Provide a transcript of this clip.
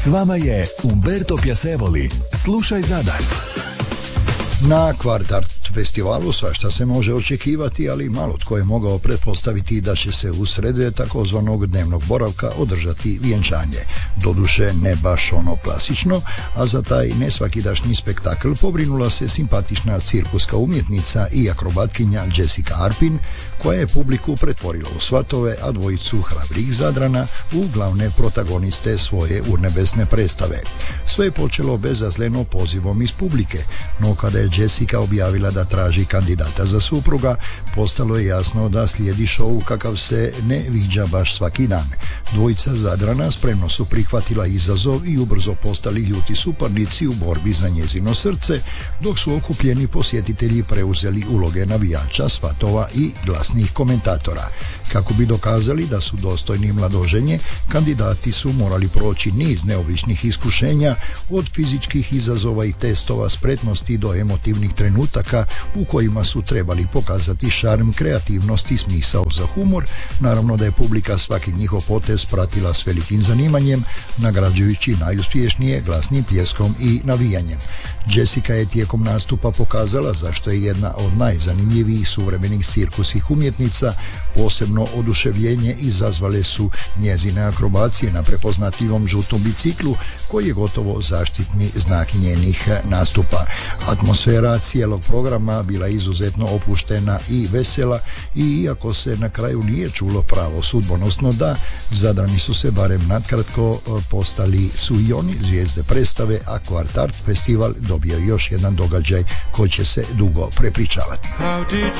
S vama je Umberto Piacevoli. Slušaj Zadar. Na Kvartart festivalu svašta se može očekivati, ali malo tko je mogao pretpostaviti da će se usred takozvanog dnevnog boravka održati vjenčanje. Doduše ne baš ono klasično, a za taj nesvakidašnji spektakl pobrinula se simpatična cirkuska umjetnica i akrobatkinja Jessica Arpin, koja je publiku pretvorila u svatove, a dvojicu hrabrih Zadrana u glavne protagoniste svoje urnebesne predstave. Sve je počelo bezazleno pozivom iz publike, no kada je Jessica objavila da traži kandidata za supruga, postalo je jasno da slijedi šou kakav se ne viđa baš svaki dan. Dvojica Zadrana spremno su prihvatila izazov i ubrzo postali ljuti suparnici u borbi za njezino srce, dok su okupljeni posjetitelji preuzeli uloge navijača, svatova i glasnih komentatora. Kako bi dokazali da su dostojni mladoženje, kandidati su morali proći niz neobičnih iskušenja, od fizičkih izazova i testova spretnosti do emotivnih trenutaka u kojima su trebali pokazati šarm, kreativnost i smisao za humor. Naravno da je publika svaki njihov potez pratila s velikim zanimanjem, nagrađujući najuspješnije glasnim pljeskom i navijanjem. Jessica je tijekom nastupa pokazala zašto je jedna od najzanimljivijih suvremenih cirkusih umjetnica. Posebno oduševljenje izazvale su njezine akrobacije na prepoznatljivom žutom biciklu, koji je gotovo zaštitni znak njenih nastupa. Atmosfera cijelog programa bila izuzetno opuštena i vesela, i iako se na kraju nije čulo pravo sudbonosno da, Zadrani su se barem nakratko postali su i oni zvijezde predstave, a Kvartart festival dobio još jedan događaj koji će se dugo prepričavati.